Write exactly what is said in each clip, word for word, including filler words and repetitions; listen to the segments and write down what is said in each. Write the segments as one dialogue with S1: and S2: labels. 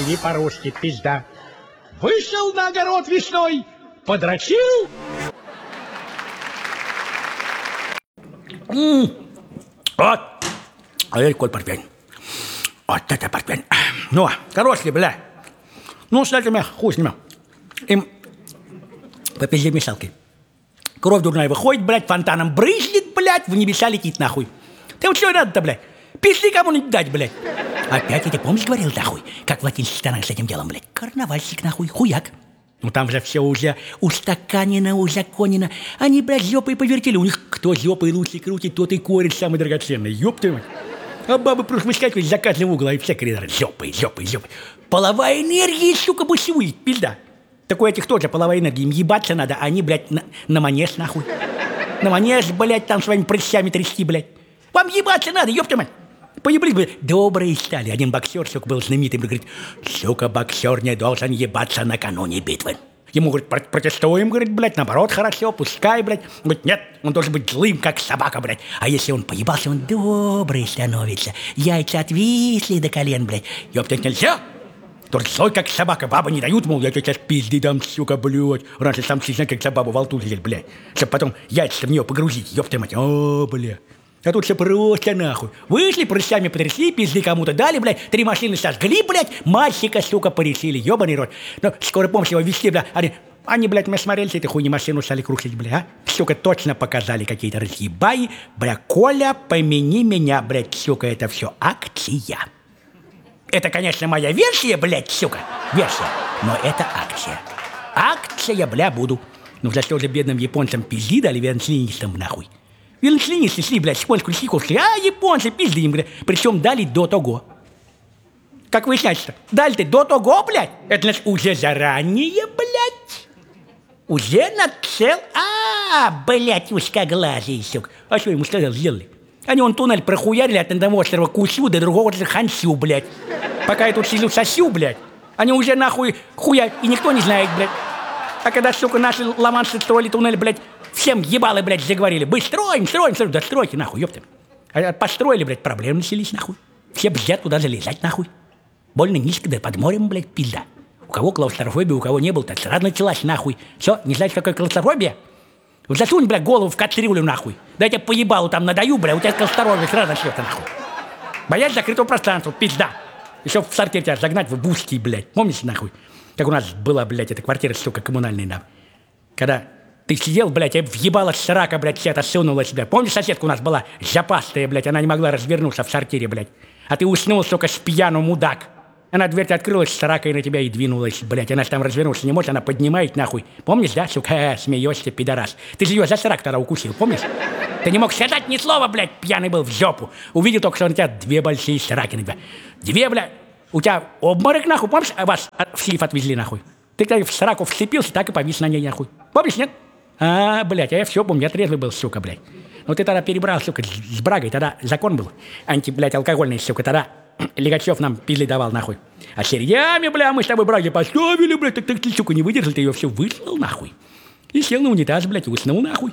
S1: Перевели по-русски, пизда. Вышел на огород весной, подрочил.
S2: М-м. Вот. А я какой портвейн. Вот это портвейн. Ну, хороший, бля. Ну, с этими хуй с ними. Им по пизде мешалкой. Кровь дурная выходит, блядь, фонтаном брызжет, блядь, в небеса летит, нахуй. Ты вот что надо-то, блядь? Пизды кому-нибудь дать, блядь. Опять я тебе, помнишь, говорил, нахуй, как в латинских странах с этим делом, блядь? Карнавальщик, нахуй, хуяк. Ну, там же все уже устаканено, узаконено. Они, блядь, жопой повертели. У них кто жопой лучше крутит, тот и корень самый драгоценный. Ёб твою мать. А бабы просто выскакивают из заказного угла и все коридоры. Жопой, жопой, жопой. Половая энергия, сука, бушует, пизда. Так у этих тоже половая энергия. Им ебаться надо, а они, блядь, на, на манеж, нахуй. На манеж, блядь, там своими прыщами трясти, блядь. Вам ебаться надо, ёб твою мать. Поебались бы, добрые стали. Один боксер, сука, был знаменитым, говорит, сука, боксер не должен ебаться накануне битвы. Ему, говорит, протестуем, говорит, блядь, наоборот, хорошо, пускай, блядь. Он говорит, нет, он должен быть злым, как собака, блядь. А если он поебался, он добрый становится. Яйца отвисли до колен, блядь. Ёптать нельзя. Тоже злой, как собака. Бабы не дают, мол, я тебе сейчас пизды дам, сука, блядь. Раньше сам знает, как за бабу во лту лезет, блядь. Чтоб потом яйца в нее погрузить, ёптать мать. О, блядь. А тут все просто нахуй. Вышли, прыщами потрясли, пизды кому-то дали, блядь. Три машины сожгли, блядь. Мальчика, сука, порешили. Ёбаный рот. Но скоро помощь его везти, блядь. Они, они, блядь, мы смотрели, с этой хуйни машину стали крушить, блядь, а? Сука, точно показали какие-то разъебаи. Бля, Коля, помяни меня, блядь, сука, это все акция. Это, конечно, моя версия, блядь, сука. Версия. Но это акция. Акция, бля, буду. Ну, за что же бедным японцам пизди дали, венслинистам, нахуй. Венслинисты шли, блядь, японскую стихов шли, а японцы пизды им, блядь. Причем дали до того. Как выясняется, дали-то до того, блядь. Это, значит, уже заранее, блядь. Уже нацел... А, блядь, узкоглазый, сука. А что ему сказал, сделали? Они он туннель прохуярили от одного острова Кусю до другого острова Хансю, блядь. Пока я тут сижу сосю, блядь. Они уже нахуй хуя, и никто не знает, блядь. А когда, сука, наши ломанцы строили туннель, блядь, всем ебалы, блядь, заговорили. Мы строим, строим, строим. Да стройте, нахуй, ёпта. А построили, блядь, проблемы начались, нахуй. Все бздят туда залезать, нахуй. Больно низко, да под морем, блядь, пизда. У кого клаустрофобия, у кого не было, так сразу началась, нахуй. Все, не знаете, какая клаустрофобия? Вот засунь, блядь, голову в кастрюлю, нахуй. Да я тебе поебалу там надаю, блядь, у тебя клаустрофобия сразу начнется, нахуй. Боясь закрытого пространства, пизда. Еще в сарке тебя загнать в бусти, блядь. Помните, нахуй? Как у нас была, блядь, эта квартира, сука, коммунальная, да. Когда ты сидел, блядь, и въебала срака, блядь, все это сунула себя. Помнишь, соседка у нас была жопастая, блядь, она не могла развернуться в сортире, блядь. А ты уснул, сука, с пьяну, мудак. Она дверь открылась, срака, и на тебя и двинулась, блядь. Она же там развернуться не может, она поднимает, нахуй. Помнишь, да, сука? Э, смеешься, пидорас. Ты же ее за срак тогда укусил, помнишь? Ты не мог сказать ни слова, блядь, пьяный был в жопу. Увидел только, что на тебя две большие сраки на тебя. Две, блядь. У тебя обморок, нахуй, помнишь, вас в сейф отвезли, нахуй? Ты как в сраку вцепился, так и повис на ней, нахуй. Помнишь, нет? А, блядь, а я все помню, я трезвый был, сука, блядь. Ну ты тогда перебрал, сука, с брагой, тогда закон был. Анти, блядь, алкогольный, сука, тогда Лигачев нам пизли давал, нахуй. А серьями, бля, мы с тобой браги поставили, блядь, так, так ты, сука, не выдержал, ты ее все выслал, нахуй. И сел на унитаз, блядь, и уснул, нахуй.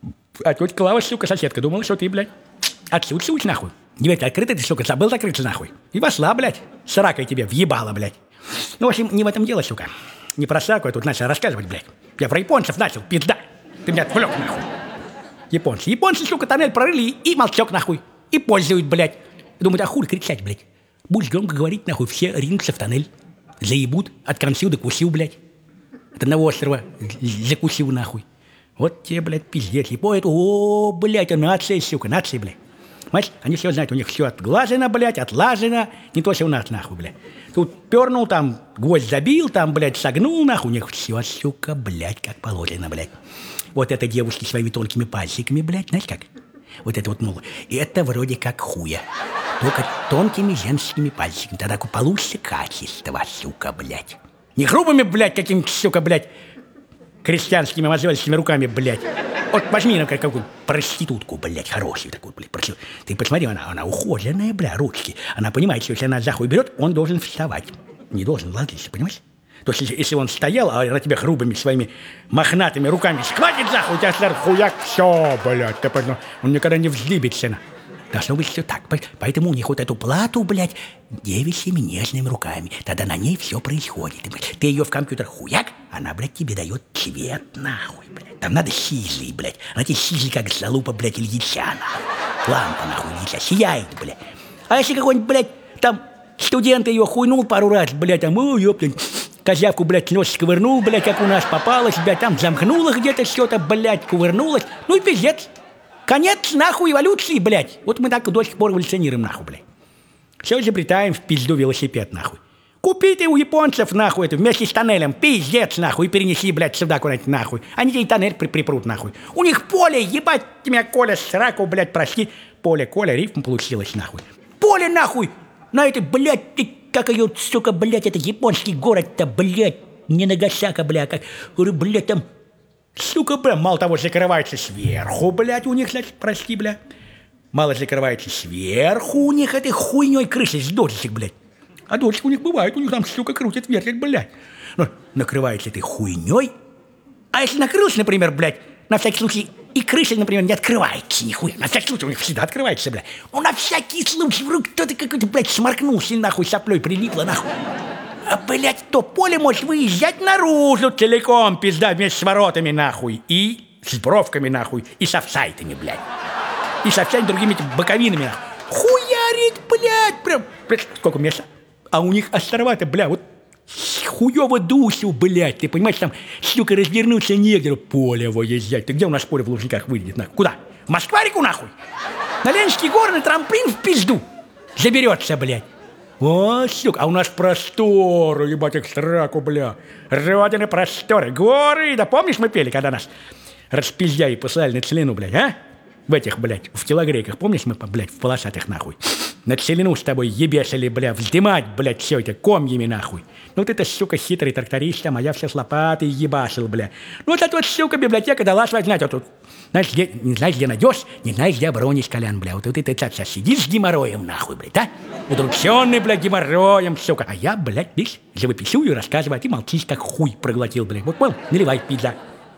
S2: А тетя Клава, сука, соседка, думала, что ты, блядь, отсутствуешь, нахуй. Дверь открыта, ты, сука, забыл закрыться, нахуй. И вошла, блядь, с ракой тебе въебала, блядь. Ну, в общем, не в этом дело, сука. Не про сраку я тут начал рассказывать, блядь. Я про японцев начал, пизда. Ты меня отвлек, нахуй. Японцы. Японцы, сука, тоннель прорыли и молчок, нахуй. И пользуют, блядь. Думают, а хуй кричать, блядь. Будешь громко говорить, нахуй, все ринутся в тоннель. Заебут от консил до кусил, блядь. От одного острова закусил, нахуй. Вот тебе, блядь, пиздец. Японцы, о, блядь, нация, сука, нация, блядь. Понимаешь, они все знают, у них все отглажено, блядь, отлажено. Не то, что у нас, нахуй, блядь. Тут пернул, там гвоздь забил, там, блядь, согнул, нахуй. У них все, сука, блядь, как положено, блядь. Вот это девушки своими тонкими пальчиками, блядь, знаешь как? Вот это вот, мол, это вроде как хуя. Только тонкими женскими пальчиками. Тогда получится качество, сука, блядь. Не грубыми, блядь, какими-то, сука, блядь, крестьянскими мозольскими руками, блядь. Вот возьми, например, какую проститутку, блядь, хорошую такую, блядь, проститутку. Ты посмотри, она, она ухоженная, бля, ручки. Она понимает, что если она за хуй берет, он должен вставать. Не должен ложиться, понимаешь? То есть, если он стоял, а на тебя грубыми своими мохнатыми руками схватит за хуй, у тебя сразу хуяк, все, блядь, ты понял, он никогда не вздыбится. Должно быть все так. Поэтому у них вот эту плату, блядь, девичьими нежными руками. Тогда на ней все происходит. Ты ее в компьютер хуяк, она, блядь, тебе дает цвет, нахуй, блядь. Там надо сизли, блядь. Она тебе сизли, как залупа, блядь, или дитя, нахуй. Лампа, нахуй, дитя, сияет, блядь. А если какой-нибудь, блядь, там студент ее хуйнул пару раз, блядь, там, о, ёптень, козявку, блядь, нос сковырнул, блядь, как у нас попалась, блядь, там замкнула где-то что-то, блядь, кувырнулась. Ну и пиздец. Конец, нахуй, эволюции, блядь. Вот мы так до сих пор эволюционируем, нахуй, блядь. Все изобретаем в пизду велосипед, нахуй. Купи ты у японцев, нахуй, это вместе с тоннелем, пиздец, нахуй, и перенеси, блядь, сюда куда-нибудь, нахуй. Они тебе и тоннель при припрут, нахуй. У них поле, ебать тебя, Коля, сраку, блядь, прости. Поле, Коля, рифм получилось, нахуй. Поле, нахуй, на этой, блядь, ты, как ее, сука, блядь, это японский город-то, блядь, не Нагасака, блядь, как, говорю, блядь, там... Сука, бля, мало того, закрывается сверху, блядь, у них, значит, прости, бля. Мало закрывается сверху у них этой хуйней крыши с дождичек, блядь. А дождичек у них бывает, у них там, сука, крутит, вертит, блядь. Ну, накрывается этой хуйней. А если накрылся, например, блядь, на всякий случай, и крыша, например, не открывается нихуя. На всякий случай у них всегда открывается, блядь. Ну, на всякий случай, вдруг кто-то какой-то, блядь, сморкнулся, нахуй, соплей прилипло, нахуй. А, блядь, то поле может выезжать наружу целиком, пизда, вместе с воротами, нахуй. И с бровками, нахуй. И с офсайтами, блядь. И со всеми другими этими боковинами, нахуй. Хуярит, блядь, прям. Блядь, сколько места? А у них острова-то, бля, вот хуёво дусю, блядь. Ты понимаешь, там, сука, развернуться негде. Поле выезжать. Ты где у нас поле в Лужниках выйдет, нахуй? Куда? В Москварику, нахуй? На Ленинский город на трамплин в пизду заберется, блядь. О, сука, а у нас просторы, ебать, их сраку, бля. Родины просторы, горы. Да помнишь, мы пели, когда нас распиздяи посылали на целину, блядь, а? В этих, блядь, в телогрейках, помнишь, мы, блядь, в полосатых, нахуй? На целину с тобой ебесили, бля, вздымать, блядь, все это комьями, нахуй. Ну ты-то, сука, хитрый тракторист, а я все с лопатой ебашил, бля. Ну вот эта вот, сука, библиотека дала свать, знаете, вот тут. Знаешь, где, не знаешь, где найдешь, не знаешь, где оборонишь, Колян, бля. Вот, вот ты, ты сейчас сидишь с геморроем, нахуй, блядь, а? Удрученный, блядь, геморроем, сука. А я, блядь, видишь, живописую и рассказываю, а ты молчишь, как хуй проглотил, блядь. Вот, понял, наливай пизда.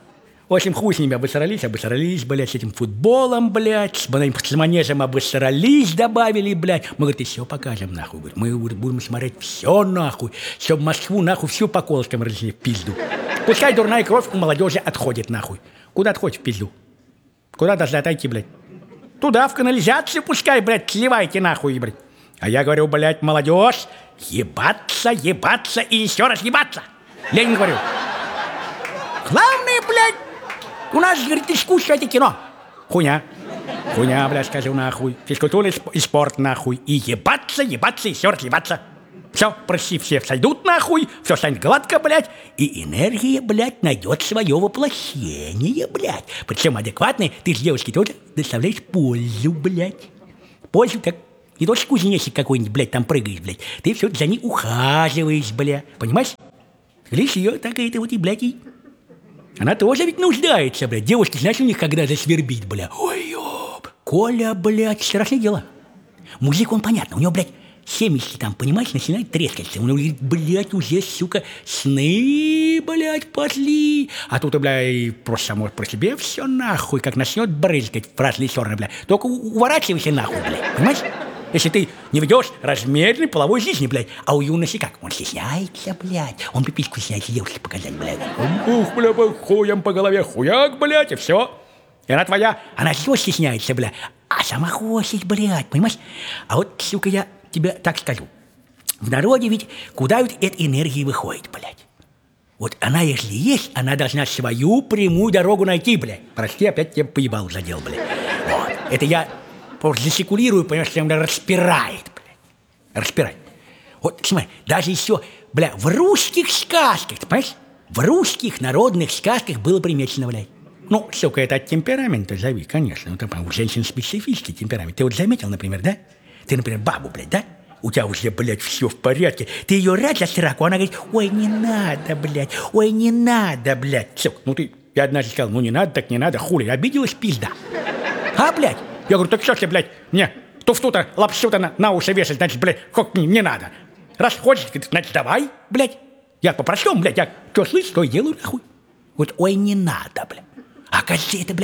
S2: В общем, хуй с ними обосрались, обосрались, блядь, с этим футболом, блядь, с, с манежем обосрались, добавили, блядь. Мы, говорит, и все покажем, нахуй, говорит. Мы говорит, будем смотреть все, нахуй, все Москву, нахуй, всю по колышкам разлили в пизду. Пускай дурная кровь у молодежи отходит, нахуй. Куда отходит в пизду? Куда должны отойти, блядь? Туда, в канализацию пускай, блядь, сливайте, нахуй, блядь. А я говорю, блядь, молодежь, ебаться, ебаться и еще раз ебаться. Ленин говорю. Главное, блядь, у нас, говорит, искусство — это кино. Хуйня. Хуйня, блядь, скажу, нахуй. Физкультура и спорт, нахуй. И ебаться, ебаться, и еще раз ебаться. Все, прости, все сойдут, нахуй. Все станет гладко, блядь. И энергия, блядь, найдет свое воплощение, блядь. Причем адекватное. Ты же девушке тоже доставляешь пользу, блядь. Пользу, как не то, что кузнечик какой-нибудь, блядь, там прыгаешь, блядь. Ты все за ней ухаживаешь, блядь. Понимаешь? Лишь ее так это вот и, блядь, и... Она тоже ведь нуждается, блядь. Девушки, знаешь, у них когда засвербит, блядь. Ой, ёб. Коля, блядь, страшное дело. Мужик, он понятно, у него, блядь, семечки там, понимаешь, начинает трескаться. Он говорит, блядь, уже, сука, сны, блядь, пошли. А тут, блядь, просто само про себе все нахуй, как начнет брызгать в разные стороны, блядь. Только уворачивайся нахуй, блядь, понимаешь? Если ты не ведешь размеренной половой жизни, блядь. А у юности как? Он стесняется, блядь. Он пипиську стесняется девушке показать, блядь. Ух, бля, хуем по голове, хуяк, блядь, и все. И она твоя, она все стесняется, блядь. А сама хочет, блядь, понимаешь? А вот, сука, я тебе так скажу. В народе ведь куда ведь эта энергия выходит, блядь? Вот она, если есть, она должна свою прямую дорогу найти, блядь. Прости, опять тебя поебал задел, блядь. Вот. Это я... Просто засекулирую, понимаешь, что меня распирает, блядь. Распирает. Вот, смотри, даже еще, бля, в русских сказках, ты понимаешь? В русских народных сказках было примечено, блядь. Ну, сука, это от темперамента зови, конечно. Ну, там, у женщин специфический темперамент. Ты вот заметил, например, да? Ты, например, бабу, блядь, да? У тебя уже, блядь, все в порядке. Ты ее рад за сраку, она говорит, ой, не надо, блядь, ой, не надо, блядь. Сука, ну ты, я однажды сказал, ну не надо, так не надо, хули, обиделась, пизда. А, блядь? Я говорю, так что ты, блядь, мне туфту-то, лапшу-то на, на уши вешать, значит, блядь, как не, не надо. Раз хочешь, значит, давай, блядь. Я по-простому, блядь, я что слышу, то и делаю, нахуй. Вот, ой, не надо, блядь. А кажется, это, блядь,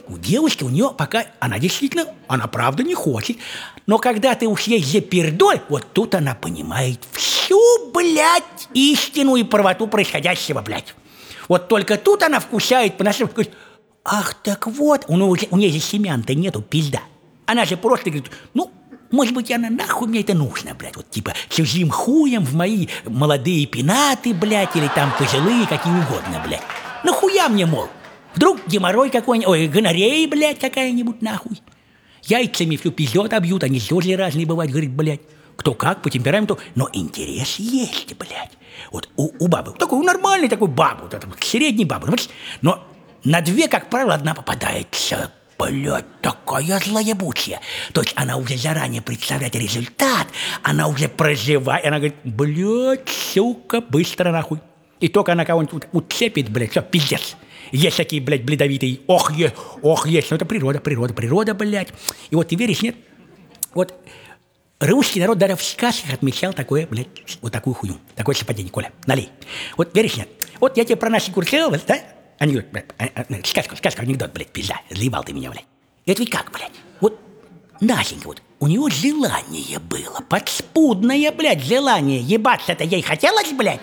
S2: у девушки, у нее пока, она действительно, она правда не хочет. Но когда ты уж ей запердоль, вот тут она понимает всю, блядь, истину и правоту происходящего, блядь. Вот только тут она вкусает, по-нашему, говорит, ах, так вот, у, нее, у нее же семян-то нету, пизда. Она же просто говорит, ну, может быть, она нахуй мне это нужно, блядь, вот типа чужим хуем в мои молодые пенаты, блядь, или там пожилые, какие угодно, блядь. Нахуя мне, мол? Вдруг геморрой какой-нибудь, ой, гонорея, блядь, какая-нибудь, нахуй. Яйцами всю пиздет обьют, они тоже разные бывают, говорит, блядь. Кто как, по темпераменту, но интерес есть, блядь. Вот у, у бабы, такой, у нормальной такой бабы, вот, вот, средней бабы, но на две, как правило, одна попадается, блядь, такая злоебучая. То есть она уже заранее представляет результат, она уже проживает, она говорит, блядь, сука, быстро нахуй. И только она кого-нибудь уцепит, блядь, все, пиздец. Есть такие, блядь, бледовитые, ох, е, ох, есть, ну это природа, природа, природа, блядь. И вот ты веришь, нет? Вот русский народ даже в сказках отмечал такое, блядь, вот такую хуйню, такое совпадение, Коля, налей. Вот веришь, нет? Вот я тебе про наши курсировал, да? Они говорят, блядь, а, а, сказку, сказку, анекдот, блядь, пизда, заебал ты меня, блядь. Это ведь как, блядь, вот Настенька, вот, у него желание было, подспудное, блядь, желание, ебаться-то ей хотелось, блядь.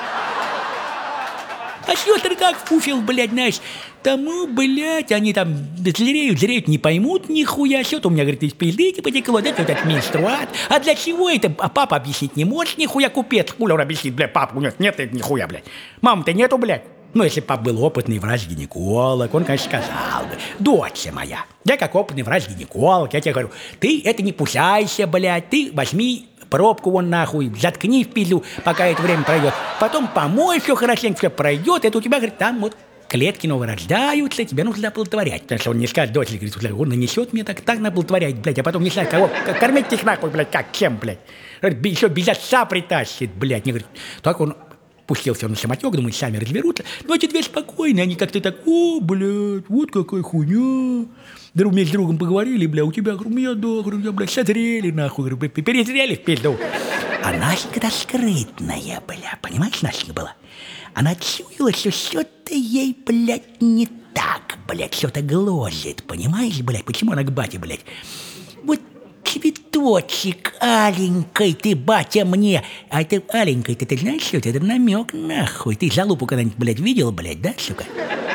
S2: А сестры как вкусил, блядь, знаешь, тому, блядь, они там злереют, злереют, не поймут нихуя, что-то у меня, говорит, из пизды типа потекло, да, вот этот менструат, а для чего это, а папа объяснить не может, нихуя, купец, хуля он объяснит, блядь, папа, у него нет, нет, нихуя, блядь, мамы-то нету, блядь. Ну, если пап был опытный врач-гинеколог, он, конечно, сказал бы, дочь моя, я как опытный врач-гинеколог, я тебе говорю, ты это не пусайся, блядь, ты возьми пробку вон нахуй, заткни в пизду, пока это время пройдет. Потом помой все хорошенько, все пройдет. Это у тебя, говорит, там вот клетки новые рождаются, тебе нужно оплодотворять. Потому что он не скажет, дочь, говорит, он нанесет мне так, так оплодотворять, блядь, а потом не знаю, кого, кормить их нахуй, блядь, как, чем, блядь. Еще без отца притащит, блядь. Не говорит, так он пустился на самотек, думает, сами разберутся. Но эти две спокойные, они как-то так, о, блядь, вот какая хуйня. Друг вместе с другом поговорили, бля, у тебя, говорю, у меня, да, говорю, я, блядь, созрели, нахуй, говорю, перезрели в пизду. А Настенька-то скрытная, бля, понимаешь, Настенька была? Она чуяла, что что-то ей, блядь, не так, блядь, что-то гложет, понимаешь, блядь, почему она к бате, блядь? Вот цветочек аленькой ты, батя, мне. А это аленькой, ты, ты знаешь, что это? Это намек, нахуй. Ты залупу когда-нибудь, блядь, видел, блядь, да, сука?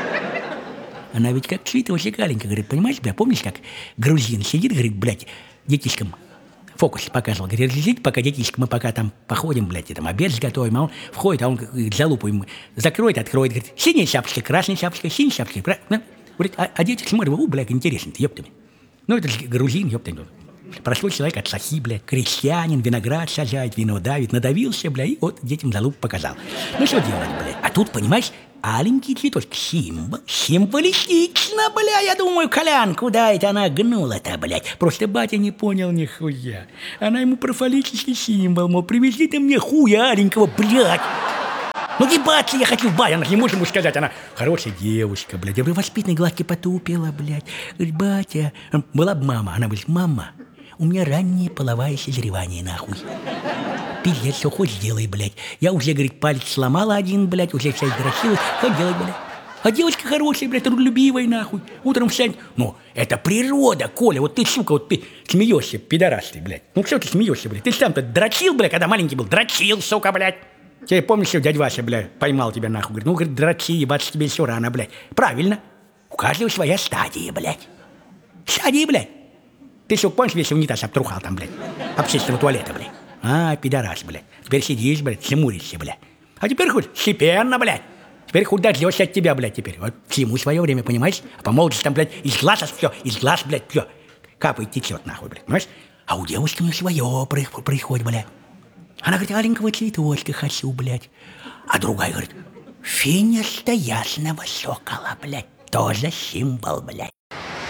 S2: Она ведь как цветочек аленькая, говорит, понимаешь, бля, помнишь, как грузин сидит, говорит, блядь, детишкам фокус показывал, говорит, сидите, пока детишки, мы пока там походим, блядь, и там обед сготовим, а он входит, а он говорит, залупу ему закроет, откроет, говорит, синяя шапочка, красная шапочка, синяя шапочка, красная. Говорит, а, а дети смотрят, о, блядь, интересно-то, ёпта. Ну, это же грузин, ёпта. Простой человек от сахи, блядь, крестьянин, виноград сажает, вино давит, надавился, блядь, и вот детям залупу показал. Ну, что делать, блядь? А тут, понимаешь, аленький цветочек, символ, символистично, бля, я думаю, Колян, куда это она гнула-то, блядь? Просто батя не понял нихуя. Она ему про фаллический символ, мол, привези ты мне хуя аленького, блядь. Ну, ебаться я хочу, батя, она не может ему сказать, она хорошая девушка, блядь, я бы воспитанной гладки потупила, блядь. Говорит, батя, была бы мама, она говорит, мама, у меня раннее половое созревание, нахуй. Пиздец, все хоть сделай, блядь. Я уже, говорит, палец сломала один, блядь, уже вся извращилась. Хоть делать, блядь. А девочка хорошая, блядь, трудолюбивая, нахуй. Утром встань. Ну, это природа, Коля. Вот ты, сука, вот ты смеешься, пидорас ты, блядь. Ну, что ты смеешься, блядь? Ты сам-то дрочил, блядь, когда маленький был? Дрочил, сука, блядь. Тебе помнишь, что дядя Вася, блядь, поймал тебя, нахуй? Говорит, ну, говорит, дрочи, ебаться тебе все рано, блядь. Правильно. У каждого своя стадия, блядь. Стадия, блядь. Ты, сука, помнишь, весь унитаз обтрухал там, блядь? Общественного туалета, блядь. А, пидорас, блядь. Теперь сидишь, блядь, хмуришься, блядь. А теперь хоть степенно, блядь. Теперь хоть дождешься от тебя, блядь, теперь. Вот всему свое время, понимаешь? А по молодости там, блядь, из глаз все, из глаз, блядь, все. Капает, течет, нахуй, блядь, понимаешь? А у девушки у свое происходит, блядь. Она говорит, аленького цветочка хочу, блядь. А другая говорит, финиста ясного сокола, блядь. Тоже символ, блядь.